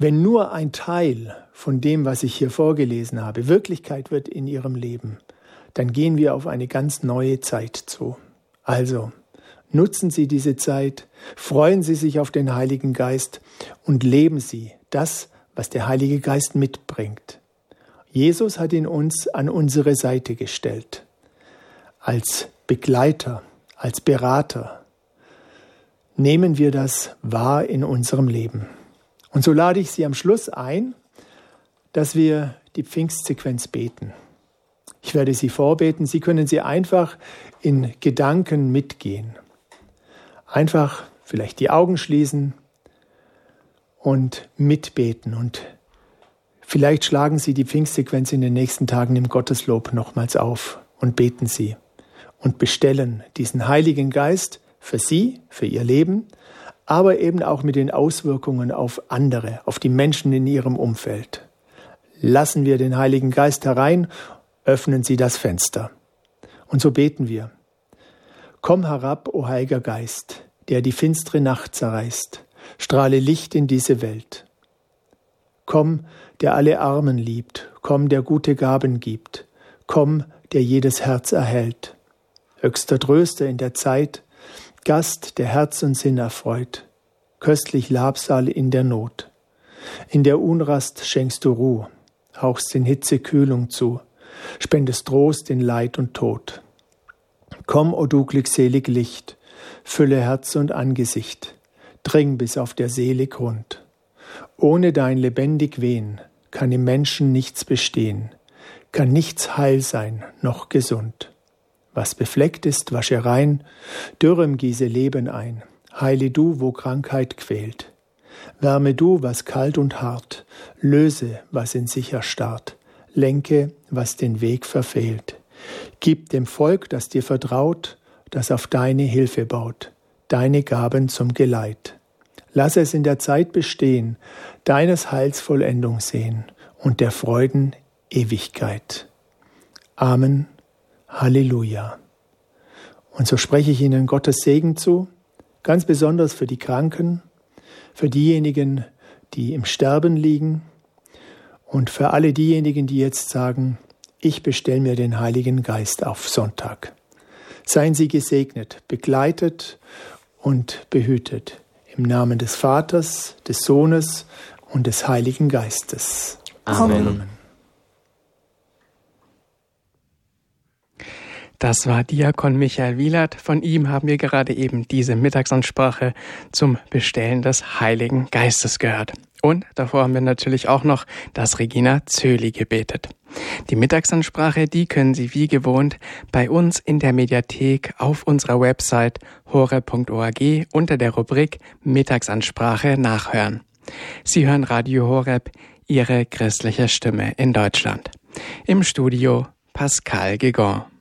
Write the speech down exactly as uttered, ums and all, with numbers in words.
Wenn nur ein Teil von dem, was ich hier vorgelesen habe, Wirklichkeit wird in Ihrem Leben, dann gehen wir auf eine ganz neue Zeit zu. Also, nutzen Sie diese Zeit, freuen Sie sich auf den Heiligen Geist und leben Sie das, was der Heilige Geist mitbringt. Jesus hat ihn uns an unsere Seite gestellt, als Begleiter, als Berater. Nehmen wir das wahr in unserem Leben. Und so lade ich Sie am Schluss ein, dass wir die Pfingstsequenz beten. Ich werde sie vorbeten, Sie können sie einfach in Gedanken mitgehen. Einfach vielleicht die Augen schließen und mitbeten. Und vielleicht schlagen Sie die Pfingstsequenz in den nächsten Tagen im Gotteslob nochmals auf und beten Sie und bestellen diesen Heiligen Geist für Sie, für Ihr Leben, aber eben auch mit den Auswirkungen auf andere, auf die Menschen in Ihrem Umfeld. Lassen wir den Heiligen Geist herein, öffnen Sie das Fenster. Und so beten wir. Komm herab, o Heiliger Geist, der die finstere Nacht zerreißt, strahle Licht in diese Welt. Komm, der alle Armen liebt, komm, der gute Gaben gibt, komm, der jedes Herz erhält. Höchster Tröster in der Zeit, Gast, der Herz und Sinn erfreut, köstlich Labsal in der Not. In der Unrast schenkst du Ruh, hauchst in Hitze Kühlung zu, spendest Trost in Leid und Tod. Komm, o du glückselig Licht, fülle Herz und Angesicht, dring bis auf der Seele Grund. Ohne dein lebendig Wehen kann im Menschen nichts bestehen, kann nichts heil sein, noch gesund. Was befleckt ist, wasche rein, Dürrem gieße Leben ein, heile du, wo Krankheit quält. Wärme du, was kalt und hart, löse, was in sich erstarrt, lenke, was den Weg verfehlt. Gib dem Volk, das dir vertraut, das auf deine Hilfe baut, deine Gaben zum Geleit. Lass es in der Zeit bestehen, deines Heils Vollendung sehen und der Freuden Ewigkeit. Amen. Halleluja. Und so spreche ich Ihnen Gottes Segen zu, ganz besonders für die Kranken, für diejenigen, die im Sterben liegen und für alle diejenigen, die jetzt sagen, ich bestelle mir den Heiligen Geist auf Sonntag. Seien Sie gesegnet, begleitet und behütet im Namen des Vaters, des Sohnes und des Heiligen Geistes. Amen. Amen. Das war Diakon Michael Wielert. Von ihm haben wir gerade eben diese Mittagsansprache zum Bestellen des Heiligen Geistes gehört. Und davor haben wir natürlich auch noch das Regina Zöli gebetet. Die Mittagsansprache, die können Sie wie gewohnt bei uns in der Mediathek auf unserer Website horeb punkt org unter der Rubrik Mittagsansprache nachhören. Sie hören Radio Horeb, Ihre christliche Stimme in Deutschland. Im Studio Pascal Gegon.